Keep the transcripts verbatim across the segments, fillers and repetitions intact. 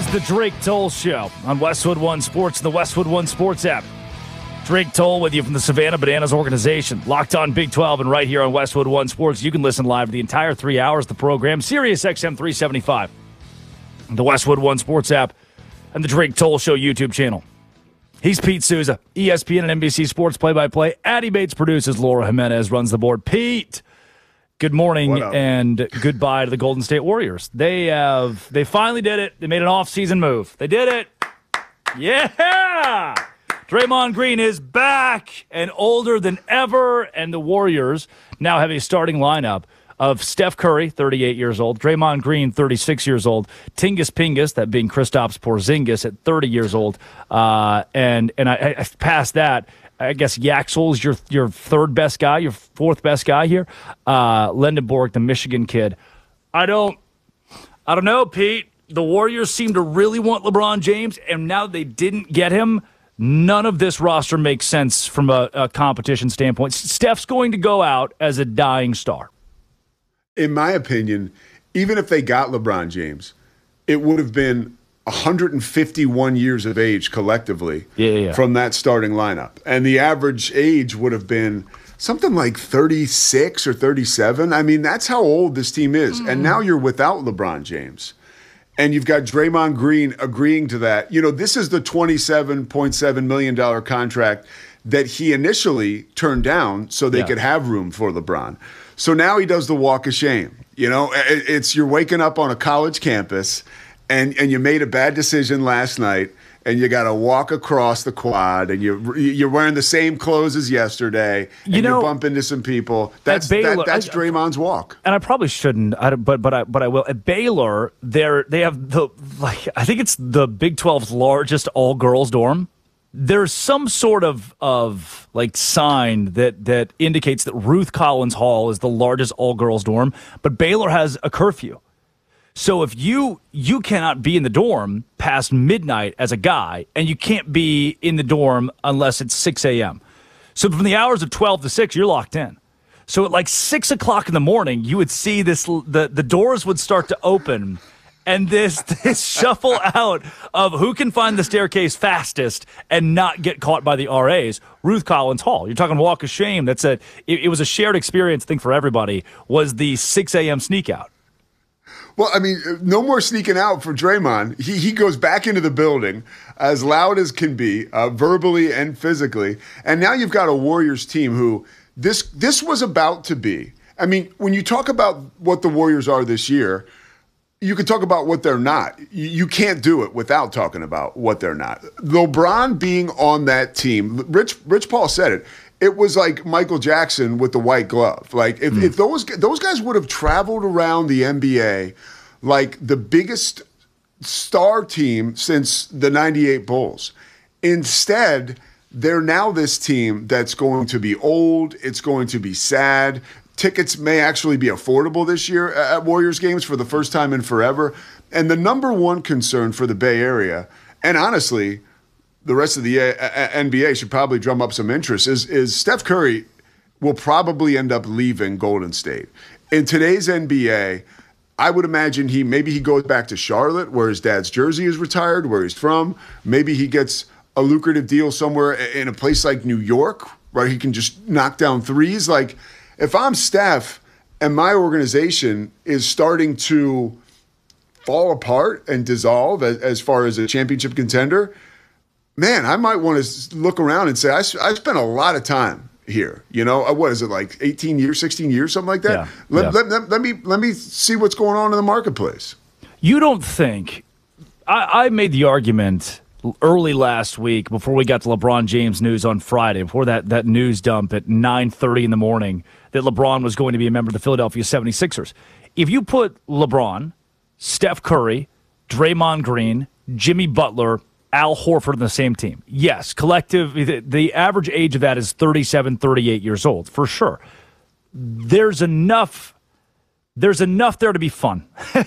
the Drake Toll Show on Westwood One Sports and the Westwood One Sports app. Drake Toll with you from the Savannah Bananas organization. Locked on Big twelve and right here on Westwood One Sports. You can listen live to the entire three hours of the program. Sirius X M three seventy-five. The Westwood One Sports app and the Drake Toll Show YouTube channel. He's Pete Souza, E S P N and N B C Sports play-by-play. Addie Bates produces. Laura Jimenez runs the board. Pete, good morning and goodbye to the Golden State Warriors. They have they finally did it. They made an off-season move. They did it. Yeah! Draymond Green is back and older than ever, and the Warriors now have a starting lineup of Steph Curry, thirty-eight years old, Draymond Green, thirty-six years old, Tingus Pingus, that being Kristaps Porzingis at thirty years old, uh, and and I, I past that, I guess Yaxel's your your third best guy, your fourth best guy here, uh, Lendenborg, the Michigan kid. I don't, I don't know, Pete. The Warriors seem to really want LeBron James, and now that they didn't get him, none of this roster makes sense from a, a competition standpoint. Steph's going to go out as a dying star. In my opinion, even if they got LeBron James, it would have been one hundred fifty-one years of age collectively yeah, yeah. from that starting lineup. And the average age would have been something like thirty-six or thirty-seven. I mean, that's how old this team is. Mm. And now you're without LeBron James. And you've got Draymond Green agreeing to that. You know, this is the twenty-seven point seven million dollars contract that he initially turned down so they yeah. could have room for LeBron. So now he does the walk of shame. You know, it's you're waking up on a college campus and, and you made a bad decision last night and you got to walk across the quad and you're, you're wearing the same clothes as yesterday and you know, you bump into some people. That's Baylor, that, that's I, Draymond's walk. And I probably shouldn't, I, but but I but I will. At Baylor, they're, they have the, like, I think it's the Big twelve's largest all-girls dorm. There's some sort of of like sign that that indicates that Ruth Collins Hall is the largest all-girls dorm, but Baylor has a curfew. So if you you cannot be in the dorm past midnight as a guy, and you can't be in the dorm unless it's six a.m. So from the hours of twelve to six, you're locked in. So at like six o'clock in the morning, you would see this the the doors would start to open. And this this shuffle out of who can find the staircase fastest and not get caught by the R As. Ruth Collins Hall. You're talking walk of shame. That's a it, it was a shared experience thing for everybody. Was the six a.m. sneak out? Well, I mean, no more sneaking out for Draymond. He he goes back into the building as loud as can be, uh, verbally and physically. And now you've got a Warriors team who this this was about to be. I mean, when you talk about what the Warriors are this year, you can talk about what they're not. You can't do it without talking about what they're not. LeBron being on that team, Rich Rich Paul said it, it was like Michael Jackson with the white glove. Like if, mm. if those those guys would have traveled around the N B A like the biggest star team since the ninety-eight Bulls. Instead, they're now this team that's going to be old, it's going to be sad. Tickets may actually be affordable this year at Warriors games for the first time in forever. And the number one concern for the Bay Area, and honestly, the rest of the N B A should probably drum up some interest, is, is Steph Curry will probably end up leaving Golden State. In today's N B A, I would imagine he maybe he goes back to Charlotte, where his dad's jersey is retired, where he's from. Maybe he gets a lucrative deal somewhere in a place like New York, where he can just knock down threes. Like, if I'm Steph and my organization is starting to fall apart and dissolve as, as far as a championship contender, man, I might want to look around and say, I, I spent a lot of time here. You know, what is it, like eighteen years, sixteen years, something like that? Yeah, let, yeah. Let, let, let me let me see what's going on in the marketplace. You don't think – I made the argument – early last week, before we got to LeBron James news on Friday, before that, that news dump at nine thirty in the morning, that LeBron was going to be a member of the Philadelphia seventy-sixers. If you put LeBron, Steph Curry, Draymond Green, Jimmy Butler, Al Horford on the same team, yes, collective, the, the average age of that is thirty-seven, thirty-eight years old, for sure. There's enough... There's enough there to be fun.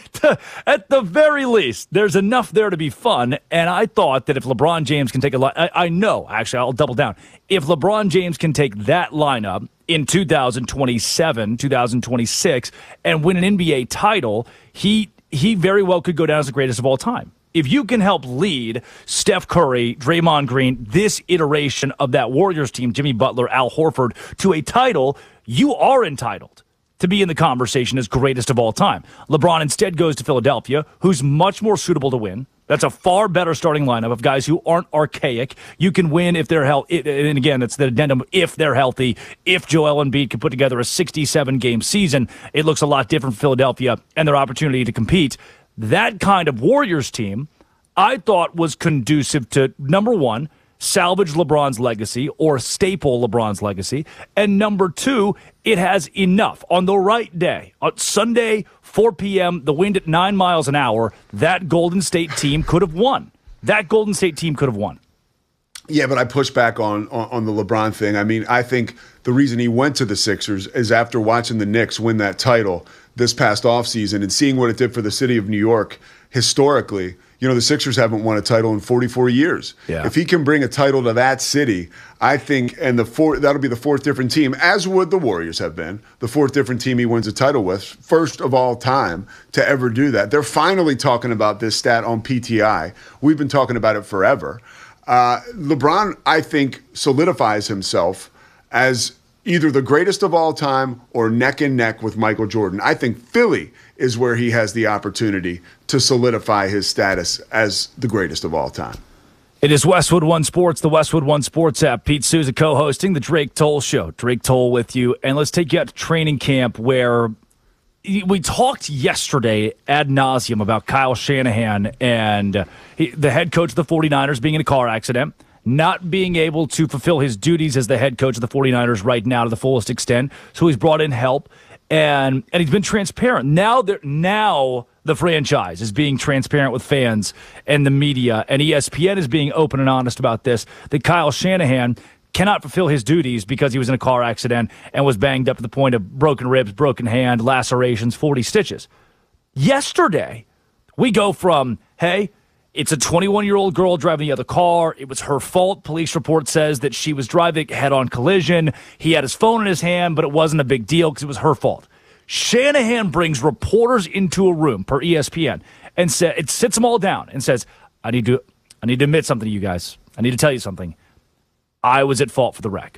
At the very least, there's enough there to be fun. And I thought that if LeBron James can take a lot, I, I know, actually, I'll double down. If LeBron James can take that lineup in two thousand twenty-seven, two thousand twenty-six, and win an N B A title, he he very well could go down as the greatest of all time. If you can help lead Steph Curry, Draymond Green, this iteration of that Warriors team, Jimmy Butler, Al Horford, to a title, you are entitled to be in the conversation as greatest of all time. LeBron instead goes to Philadelphia, who's much more suitable to win. That's a far better starting lineup of guys who aren't archaic. You can win if they're healthy. And again, it's the addendum, if they're healthy. If Joel Embiid can put together a sixty-seven game season, it looks a lot different for Philadelphia and their opportunity to compete. That kind of Warriors team, I thought, was conducive to, number one, salvage LeBron's legacy or staple LeBron's legacy. And number two, it has enough. On the right day, on Sunday, four p.m., the wind at nine miles an hour, that Golden State team could have won. That Golden State team could have won. Yeah, but I push back on, on on the LeBron thing. I mean, I think the reason he went to the Sixers is after watching the Knicks win that title this past offseason and seeing what it did for the city of New York historically. You know, the Sixers haven't won a title in forty-four years. Yeah. If he can bring a title to that city, I think, and the four, that'll be the fourth different team, as would the Warriors have been, the fourth different team he wins a title with, first of all time to ever do that. They're finally talking about this stat on P T I. We've been talking about it forever. Uh, LeBron, I think, solidifies himself as either the greatest of all time or neck and neck with Michael Jordan. I think Philly is where he has the opportunity to solidify his status as the greatest of all time. It is Westwood One Sports, the Westwood One Sports app. Pete Souza co-hosting the Drake Toll Show. Drake Toll with you. And let's take you out to training camp where we talked yesterday ad nauseum about Kyle Shanahan and he, the head coach of the 49ers being in a car accident, not being able to fulfill his duties as the head coach of the 49ers right now to the fullest extent. So he's brought in help, and and he's been transparent. Now, now the franchise is being transparent with fans and the media, and E S P N is being open and honest about this, that Kyle Shanahan cannot fulfill his duties because he was in a car accident and was banged up to the point of broken ribs, broken hand, lacerations, forty stitches. Yesterday, we go from, hey, it's a twenty-one-year-old girl driving the other car. It was her fault. Police report says that she was driving head-on collision. He had his phone in his hand, but it wasn't a big deal because it was her fault. Shanahan brings reporters into a room, per E S P N, and sa- it sits them all down and says, I need to, I need to admit something to you guys. I need to tell you something. I was at fault for the wreck.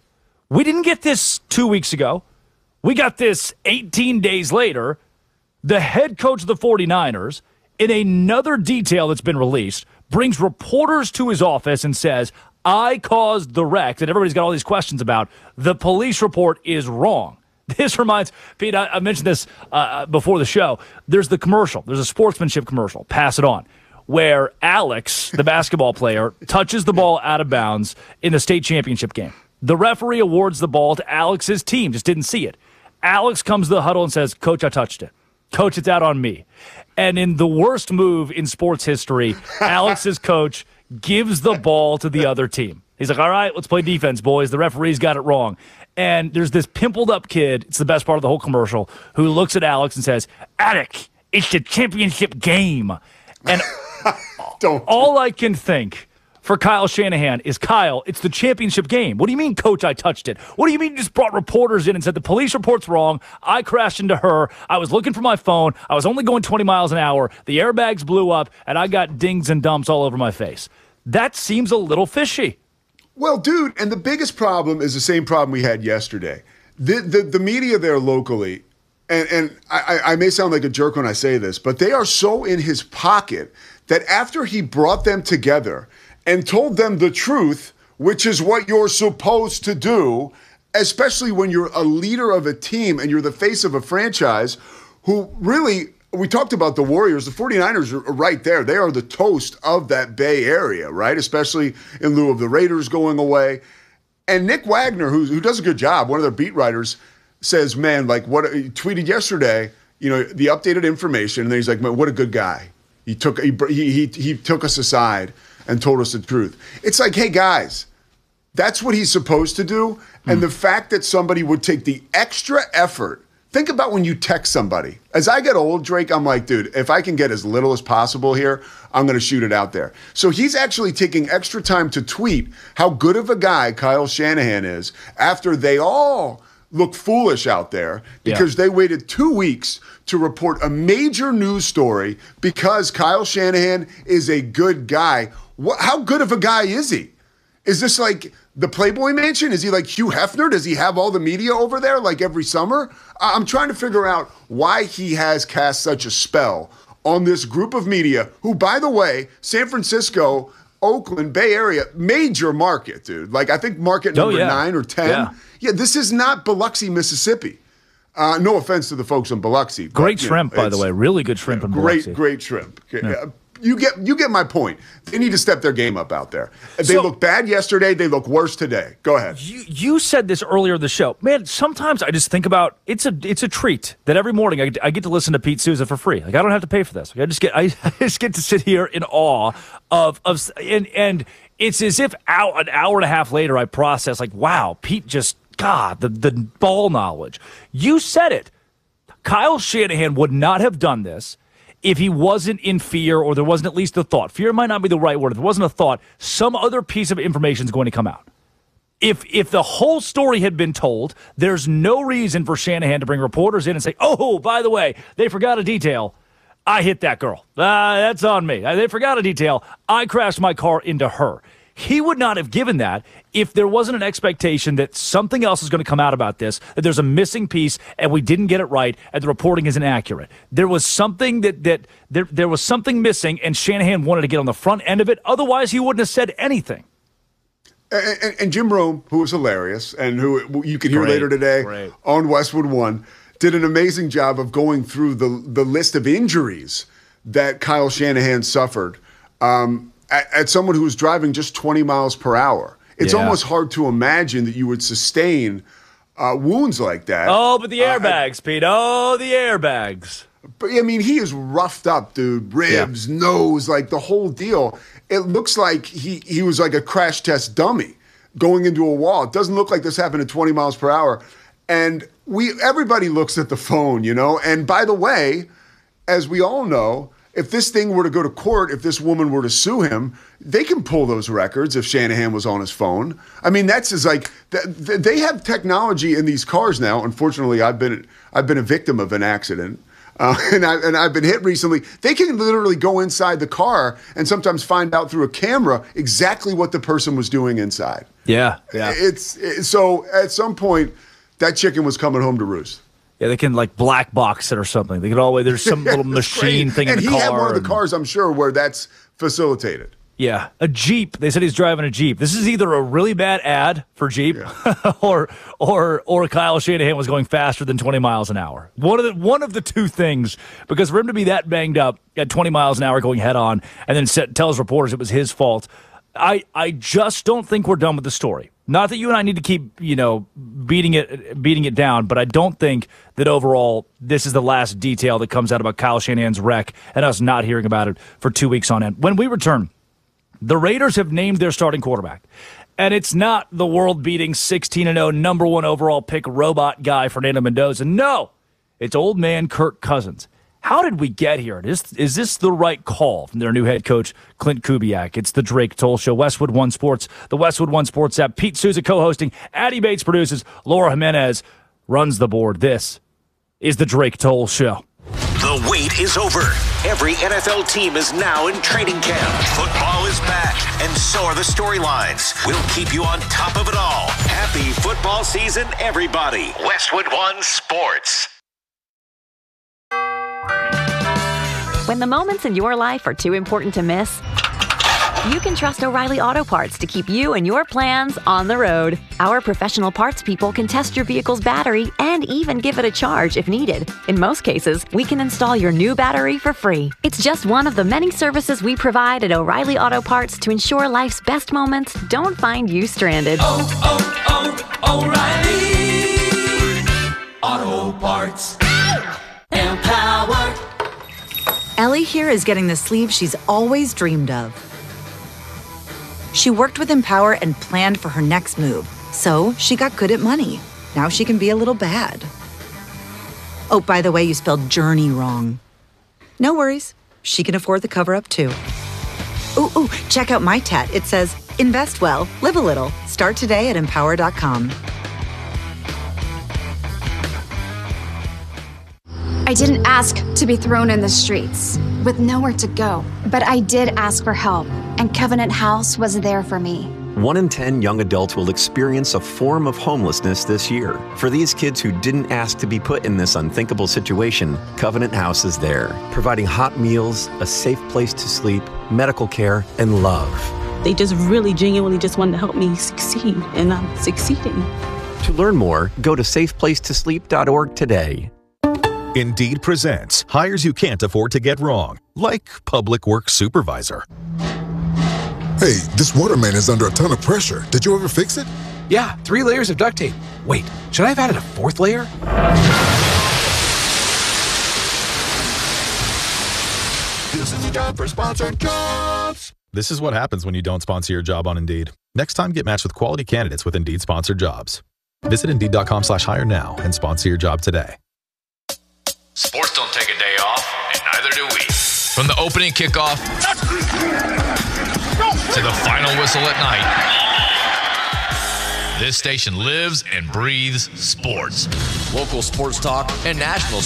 We didn't get this two weeks ago. We got this eighteen days later. The head coach of the 49ers, in another detail that's been released, brings reporters to his office and says, I caused the wreck that everybody's got all these questions about. The police report is wrong. This reminds, Pete, I, I mentioned this uh, before the show. There's the commercial. There's a sportsmanship commercial, Pass It On, where Alex, the basketball player, touches the ball out of bounds in the state championship game. The referee awards the ball to Alex's team, just didn't see it. Alex comes to the huddle and says, Coach, I touched it. Coach, it's out on me. And in the worst move in sports history, Alex's coach gives the ball to the other team. He's like, all right, let's play defense, boys. The referee's got it wrong. And there's this pimpled up kid, it's the best part of the whole commercial, who looks at Alex and says, Alex, it's the championship game. And Don't. all I can think for Kyle Shanahan is, Kyle, it's the championship game. What do you mean, Coach, I touched it? What do you mean you just brought reporters in and said the police report's wrong? I crashed into her. I was looking for my phone. I was only going twenty miles an hour. The airbags blew up, and I got dings and dumps all over my face. That seems a little fishy. Well, dude, and the biggest problem is the same problem we had yesterday. The the, the media there locally, and, and I, I may sound like a jerk when I say this, but they are so in his pocket that after he brought them together and told them the truth, which is what you're supposed to do, especially when you're a leader of a team and you're the face of a franchise who really, we talked about the Warriors, the 49ers are right there. They are the toast of that Bay Area, right? Especially in lieu of the Raiders going away. And Nick Wagner, who, who does a good job, one of their beat writers, says, man, like what he tweeted yesterday, you know, the updated information, and then he's like, man, what a good guy. He took he he he took us aside and told us the truth. It's like, hey, guys, that's what he's supposed to do. And mm. the fact that somebody would take the extra effort, think about when you text somebody. As I get old, Drake, I'm like, dude, if I can get as little as possible here, I'm going to shoot it out there. So he's actually taking extra time to tweet how good of a guy Kyle Shanahan is after they all look foolish out there because yeah. they waited two weeks to report a major news story because Kyle Shanahan is a good guy. What, how good of a guy is he? Is this like the Playboy Mansion? Is he like Hugh Hefner? Does he have all the media over there like every summer? I'm trying to figure out why he has cast such a spell on this group of media who, by the way, San Francisco, Oakland, Bay Area, major market, dude. Like, I think market number oh, yeah. nine or ten. Yeah. yeah, this is not Biloxi, Mississippi. Uh, no offense to the folks in Biloxi. Great but, shrimp, know, by the way. Really good shrimp yeah, in great, Biloxi. Great shrimp. Okay. Yeah. You get you get my point. They need to step their game up out there. They so, look bad yesterday. They look worse today. Go ahead. You, you said this earlier in the show. Man, sometimes I just think about it's a it's a treat that every morning I, I get to listen to Pete Souza for free. Like I don't have to pay for this. Like, I just get I, I just get to sit here in awe of of and and it's as if out, an hour and a half later I process like, wow, Pete just God the the ball knowledge. You said it. Kyle Shanahan would not have done this if he wasn't in fear, or there wasn't at least a thought. Fear might not be the right word. If there wasn't a thought, some other piece of information is going to come out. If if the whole story had been told, there's no reason for Shanahan to bring reporters in and say, oh, by the way, they forgot a detail. I hit that girl. Uh, that's on me. They forgot a detail. I crashed my car into her. He would not have given that if there wasn't an expectation that something else is going to come out about this, that there's a missing piece and we didn't get it right and the reporting isn't accurate. There was something that that there, there was something missing, and Shanahan wanted to get on the front end of it. Otherwise, he wouldn't have said anything. And, and, and Jim Rome, who was hilarious and who you can hear Great. later today Great. on Westwood One, did an amazing job of going through the, the list of injuries that Kyle Shanahan suffered. Um, At, at someone who was driving just twenty miles per hour. It's yeah. almost hard to imagine that you would sustain uh, wounds like that. Oh, but the airbags, uh, Pete. Oh, the airbags. But, I mean, he is roughed up, dude. Ribs, yeah. nose, like the whole deal. It looks like he, he was like a crash test dummy going into a wall. It doesn't look like this happened at twenty miles per hour. And we everybody looks at the phone, you know. And by the way, as we all know, if this thing were to go to court, if this woman were to sue him, they can pull those records if Shanahan was on his phone. I mean, that's just like they have technology in these cars now. Unfortunately, I've been I've been a victim of an accident, uh, and I and I've been hit recently. They can literally go inside the car and sometimes find out through a camera exactly what the person was doing inside. Yeah, yeah. It's, it's so at some point that chicken was coming home to roost. Yeah, they can like black box it or something. They could always there's some little machine thing and in the car. And he had one of and, the cars, I'm sure, where that's facilitated. Yeah, a Jeep. They said he's driving a Jeep. This is either a really bad ad for Jeep, yeah. or or or Kyle Shanahan was going faster than twenty miles an hour. One of the one of the two things. Because for him to be that banged up at twenty miles an hour going head on, and then set, tells reporters it was his fault. I I just don't think we're done with the story. Not that you and I need to keep, you know, beating it beating it down, but I don't think that overall this is the last detail that comes out about Kyle Shanahan's wreck and us not hearing about it for two weeks on end. When we return, the Raiders have named their starting quarterback, and it's not the world-beating sixteen and oh number one overall pick robot guy Fernando Mendoza. No, it's old man Kirk Cousins. How did we get here? Is, is this the right call from their new head coach, Clint Kubiak? It's the Drake Toll Show, Westwood One Sports, the Westwood One Sports app. Pete Souza co-hosting, Addy Bates produces, Laura Jimenez runs the board. This is the Drake Toll Show. The wait is over. Every N F L team is now in training camp. Football is back, and so are the storylines. We'll keep you on top of it all. Happy football season, everybody. Westwood One Sports. When the moments in your life are too important to miss, you can trust O'Reilly Auto Parts to keep you and your plans on the road. Our professional parts people can test your vehicle's battery and even give it a charge if needed. In most cases, we can install your new battery for free. It's just one of the many services we provide at O'Reilly Auto Parts to ensure life's best moments don't find you stranded. Oh, oh, oh, O'Reilly Auto Parts. Empower. Ellie here is getting the sleeve she's always dreamed of. She worked with Empower and planned for her next move, so she got good at money. Now she can be a little bad. Oh, by the way, you spelled journey wrong. No worries. She can afford the cover-up, too. Ooh, ooh, check out my tat. It says, invest well, live a little. Start today at empower dot com. didn't ask to be thrown in the streets with nowhere to go, but I did ask for help, and Covenant House was there for me. One in ten young adults will experience a form of homelessness this year. For these kids who didn't ask to be put in this unthinkable situation, Covenant House is there, providing hot meals, a safe place to sleep, medical care, and love. They just really genuinely just wanted to help me succeed, and I'm succeeding. To learn more, go to safe place to sleep dot org today. Indeed presents hires you can't afford to get wrong, like public works supervisor. Hey, this waterman is under a ton of pressure. Did you ever fix it? Yeah, three layers of duct tape. Wait, should I have added a fourth layer? This is a job for sponsored jobs. This is what happens when you don't sponsor your job on Indeed. Next time, get matched with quality candidates with Indeed sponsored jobs. Visit Indeed.com slash hire now and sponsor your job today. Sports don't take a day off, and neither do we. From the opening kickoff to the final whistle at night, this station lives and breathes sports. Local sports talk and national